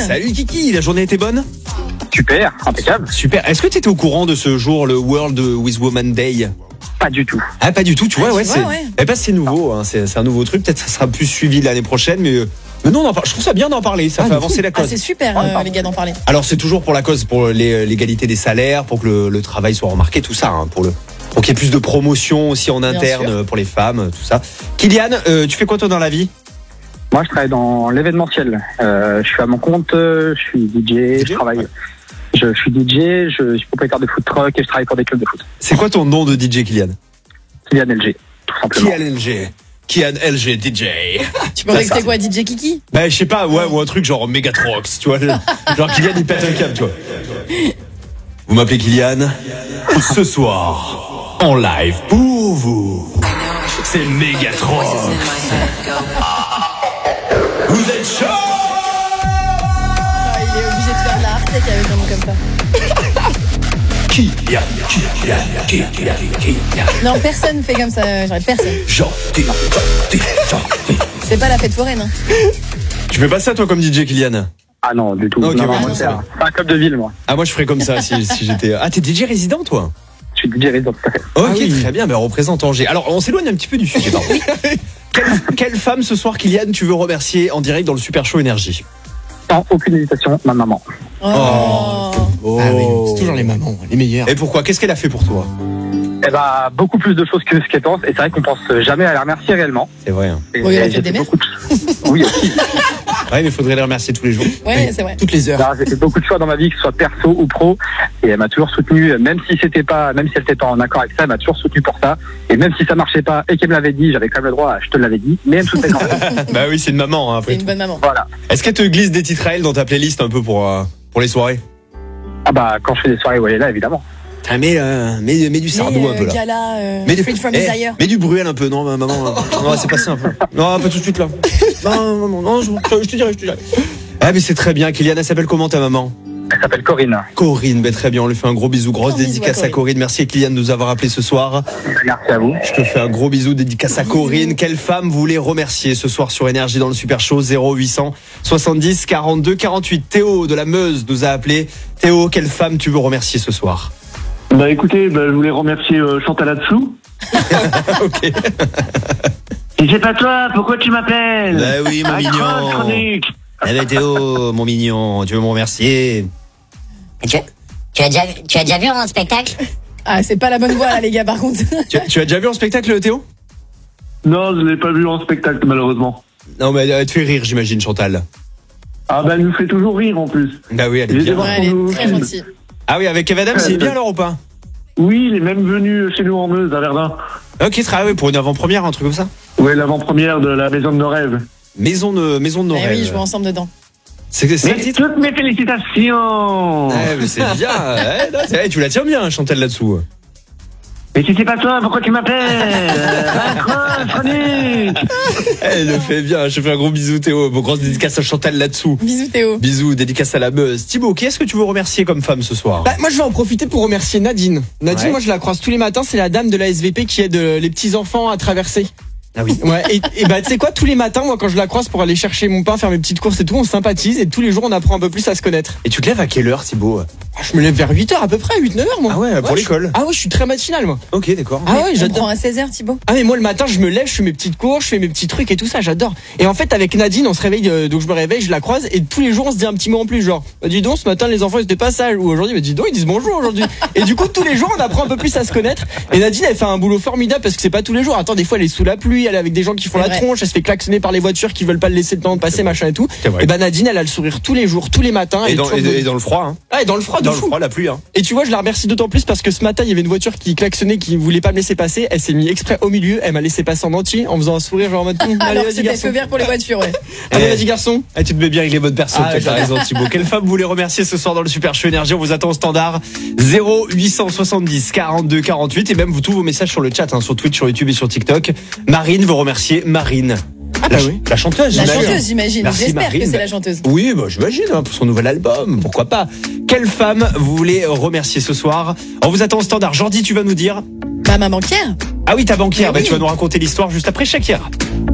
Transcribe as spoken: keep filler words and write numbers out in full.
Salut Kiki, la journée était bonne? Super, impeccable. Super. Est-ce que tu étais au courant de ce jour, le World with Woman Day? Pas du tout. Ah, pas du tout, tu vois, Ah, ouais, tu c'est. vois, ouais. Eh ben, c'est nouveau, hein, c'est, c'est un nouveau truc. Peut-être que ça sera plus suivi l'année prochaine, mais, euh, mais non, on en parle. Je trouve ça bien d'en parler. Ça Ah, fait de avancer fou. la Ah, cause. c'est super, euh, les gars, d'en parler. Alors, c'est toujours pour la cause, pour les- l'égalité des salaires, pour que le, le travail soit remarqué, tout ça, hein, pour le. Pour qu'il y ait plus de promotion aussi en interne sûr. euh, pour les femmes, tout ça. Kylian, euh, tu fais quoi toi dans la vie? Moi, je travaille dans l'événementiel. Euh, je suis à mon compte, euh, je suis D J, D J, je travaille. ouais. Je, je suis D J, je suis propriétaire de food truck et je travaille pour des clubs de foot. C'est quoi ton nom de D J, Kylian? Kylian L G, tout simplement. Kylian L G. Kylian L G D J. Tu pensais Ça, que ça. c'était quoi, D J Kiki? Bah, je sais pas, ouais, ou un truc genre Megatrox, tu vois. le- Genre Kylian, il pète un câble, tu vois. Vous m'appelez Kylian? Ce soir, en live pour vous, c'est Megatrox. Vous êtes chaud? Ah, il est obligé de faire de la hard-tech avec un nom comme ça. Kylian, Kylian, Kylian, Kylian. Non, personne fait comme ça, j'arrête, personne. Gentil, gentil, gentil. C'est pas la fête foraine, hein. Tu fais pas ça, toi, comme D J, Kylian? Ah non, du tout. Ok, non, ouais, non, moi, non, c'est ça un, va. c'est un club de ville, moi. Ah, moi, je ferais comme ça si, si j'étais. Ah, t'es D J résident, toi? Je suis D J résident, tout à fait. Ok, Ah oui. très bien, mais on représente Angers. Alors, on s'éloigne un petit peu du sujet, pardon. quelle, quelle femme ce soir, Kylian, tu veux remercier en direct dans le Super Show Énergie? Sans aucune hésitation, ma maman. Oh. Oh. Ah oui, c'est toujours les mamans, les meilleures. Et pourquoi? Qu'est-ce qu'elle a fait pour toi? Elle va beaucoup plus de choses que ce qu'elle pense et c'est vrai qu'on pense jamais à la remercier réellement. C'est vrai. Hein. Et Oui, elle a j'ai fait des fait beaucoup de... Oui, aussi. Ouais, mais il faudrait les remercier tous les jours. Ouais, c'est vrai. Toutes les heures. Non, j'ai fait beaucoup de choix dans ma vie, que ce soit perso ou pro, et elle m'a toujours soutenu, même si c'était pas, même si elle n'était pas en accord avec ça, elle m'a toujours soutenu pour ça. Et même si ça marchait pas et qu'elle me l'avait dit, j'avais quand même le droit, à, je te l'avais dit, mais elle me soutenait quand même. Bah oui, c'est une maman, hein, après C'est une tout. bonne maman. Voilà. Est-ce qu'elle te glisse des titres à elle dans ta playlist un peu pour, euh, pour les soirées? Ah bah quand je fais des soirées où elle est là, évidemment. Ah, mets, euh, mets, mets du sardou Mais, un peu là. euh, Gala, euh, Mets du, Freed from eh, Desire. mets du Bruel un peu, non, ma- maman. euh, non, c'est passé un peu. Non, pas tout de suite là. Non, non, non, non, je, je te dirai, je te dirai. Ah, mais c'est très bien. Kylian, elle s'appelle comment ta maman? Elle s'appelle Corinne. Corinne, ben très bien, on lui fait un gros bisou, grosse Un bisou dédicace à à Corinne. Merci Kylian de nous avoir appelé ce soir. Merci à vous. Je te fais un gros bisou, dédicace à Corinne. Quelle femme vous voulez remercier ce soir sur Énergie dans le Super Show? Zéro huit cent soixante-dix quarante-deux quarante-huit. Théo de la Meuse nous a appelé. Théo, quelle femme tu veux remercier ce soir? Bah écoutez, bah, je voulais remercier euh, Chantal Atsou. Ok. Et c'est pas toi, pourquoi tu m'appelles? Bah oui, mon Ah, mignon. crotte, chronique. Eh ben Théo, mon mignon, tu veux me remercier? Tu, tu as déjà, tu as déjà vu un spectacle? Ah, c'est pas la bonne voie, là, les gars, par contre. Tu, tu as déjà vu un spectacle, Théo? Non, je l'ai pas vu en spectacle malheureusement. Non, mais elle te fait rire, j'imagine, Chantal. Ah bah elle nous fait toujours rire en plus. Bah oui, elle est Il est bien. devant. Ouais, elle est très gentille. Ah oui, avec Kev Adams, il est bien alors ou pas? Oui, il est même venu chez nous en Meuse, à Verdun. Ok, très bien, pour une avant-première, un truc comme ça. Ouais, l'avant-première de la Maison de nos rêves. Maison de, maison de nos Eh rêves. oui, je vois ensemble dedans. C'est c'est ça le Mais titre? toutes mes félicitations. Ouais, mais c'est bien. Ouais, non, c'est- tu la tiens bien, Chantal, là-dessous. Mais si c'est pas toi, pourquoi tu m'appelles? Raccroche, chronique. Elle le fait bien. Je te fais un gros bisou, Théo. Bon, grosse dédicace à Chantal là-dessous. Bisous, Théo. Bisous, dédicace à la buzz. Thibaut, qui est-ce que tu veux remercier comme femme ce soir? Bah, moi, je vais en profiter pour remercier Nadine. Nadine, Ouais. moi, je la croise tous les matins. C'est la dame de la S V P qui aide euh, les petits enfants à traverser. Ah oui. Ouais. Et, et bah, tu sais quoi, tous les matins, moi, quand je la croise pour aller chercher mon pain, faire mes petites courses et tout, on sympathise et tous les jours, on apprend un peu plus à se connaître. Et tu te lèves à quelle heure, Thibaut? Ah, je me lève vers huit heures à peu près, huit neuf heures, moi. Ah ouais, pour je- l'école. Ah ouais, je suis très matinal, moi. Ok, d'accord. Ah ouais, On j'adore. prend à seize heures, Thibaut. Ah mais moi le matin je me lève, je fais mes petites courses, je fais mes petits trucs et tout ça, j'adore. Et en fait avec Nadine on se réveille, euh, donc je me réveille, je la croise et tous les jours on se dit un petit mot en plus, genre bah, dis donc ce matin les enfants ils étaient pas sages ou aujourd'hui bah, dis donc ils disent bonjour aujourd'hui. Et du coup tous les jours on apprend un peu plus à se connaître. Et Nadine elle fait un boulot formidable parce que c'est pas tous les jours. Attends des fois elle est sous la pluie, elle est avec des gens qui font C'est la vrai. tronche, elle se fait klaxonner par les voitures qui veulent pas le laisser le temps de passer machin et tout. C'est vrai. Et bah Nadine elle a le sourire tous les jours, tous les matins. elle Et est dans, toujours et, bonne. et dans le froid, hein. Ah, et dans le froid de Dans le fou. froid, la pluie, hein. Et tu vois, je la remercie d'autant plus parce que ce matin, il y avait une voiture qui klaxonnait, qui voulait pas me laisser passer. Elle s'est mise exprès au milieu. Elle m'a laissé passer en entier en faisant un sourire, genre en mode, hum, allez, Alors, vas-y, c'était garçon. feu vert pour les voitures, ouais. Allez, Eh. vas-y, garçon. Ah, tu te mets bien avec les bonnes personnes, Ah, toi, t'as raison, Thibaut. Quelle femme vous voulez remercier ce soir dans le Super Show Énergie? On vous attend au standard zéro huit cent soixante-dix quarante-deux quarante-huit et même vous tous vos messages sur le chat, hein, sur Twitch, sur YouTube et sur TikTok. Marine veut remercier Marine. Ah, la, bah oui. la chanteuse, La j'imagine. chanteuse, j'imagine. Merci, J'espère Marine. que c'est la chanteuse. Oui, bah, j'imagine, hein, pour son nouvel album, pourquoi pas. Quelle femme vous voulez remercier ce soir? On vous attend au standard. Jordi, tu vas nous dire? Ma maman Pierre. Ah oui, ta banquière, Eh bah, oui. tu vas nous raconter l'histoire juste après Shakira.